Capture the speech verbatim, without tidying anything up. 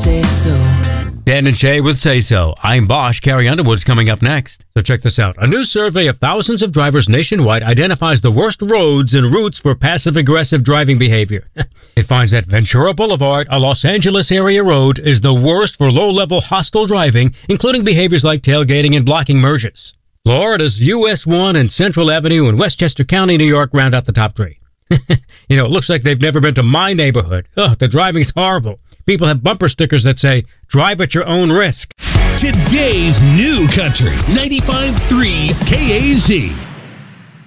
Say So. Dan and Shay with Say So. I'm Bosch. Carrie Underwood's coming up next. So check this out. A new survey of thousands of drivers nationwide identifies the worst roads and routes for passive-aggressive driving behavior. It finds that Ventura Boulevard, a Los Angeles area road, is the worst for low-level hostile driving, including behaviors like tailgating and blocking merges. Florida's U S one and Central Avenue in Westchester County, New York, round out the top three. You know, it looks like they've never been to my neighborhood. Ugh, the driving's horrible. People have bumper stickers that say, drive at your own risk. Today's New Country, ninety-five point three K A Z.